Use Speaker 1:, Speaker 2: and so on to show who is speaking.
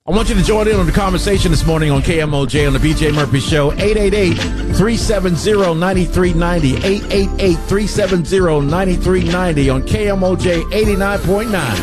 Speaker 1: I want you to join in on the conversation this morning on KMOJ on the BJ Murphy Show. 888-370-9390. 888-370-9390 on KMOJ 89.9.